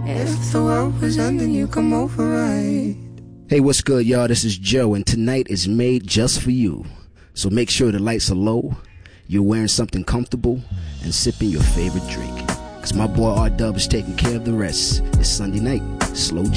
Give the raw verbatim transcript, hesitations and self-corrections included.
If the world was ending, you come over right. Hey, what's good, y'all? This is Joe, and tonight is made just for you. So make sure the lights are low, you're wearing something comfortable, and sipping your favorite drink. Cause my boy R-Dub is taking care of the rest. It's Sunday night. Slow J.